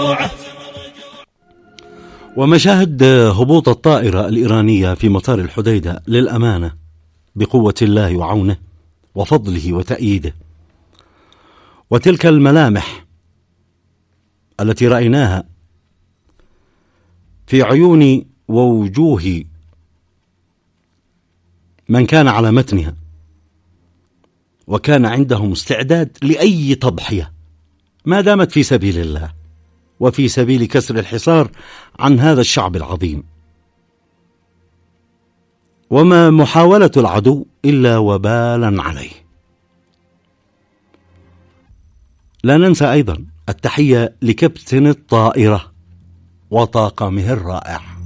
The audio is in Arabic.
ومشاهد هبوط الطائرة الإيرانية في مطار الحديدة للأمانة بقوة الله وعونه وفضله وتأييده، وتلك الملامح التي رأيناها في عيون ووجوه من كان على متنها وكان عندهم استعداد لأي تضحية ما دامت في سبيل الله وفي سبيل كسر الحصار عن هذا الشعب العظيم. وما محاولة العدو إلا وبالا عليه. لا ننسى أيضا التحية لكابتن الطائرة وطاقمه الرائع.